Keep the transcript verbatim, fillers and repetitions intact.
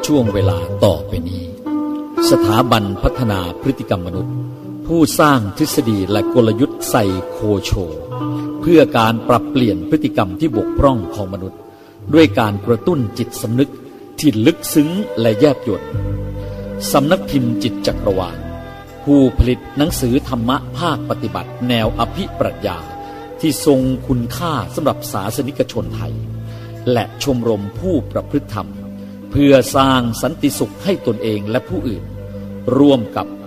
ช่วงเวลาต่อไปนี้สถาบันพัฒนาพฤติกรรมมนุษย์ผู้สร้างทฤษฎีและกลยุทธ์ไซโคโชเพื่อการปรับเปลี่ยนพฤติกรรมที่บกพร่องของมนุษย์ด้วยการกระตุ้นจิตสำนึกที่ลึกซึ้งและแยบยลสำนักพิมพ์จิตจักรวาลผู้ผลิตหนังสือธรรมะภาคปฏิบัติแนวอภิปรัชญาที่ทรงคุณค่าสำหรับศาสนิกชนไทยและชมรมผู้ประพฤติธรรมเพื่อสร้างสันติสุขให้ตนเองและผู้อื่นร่วมกับ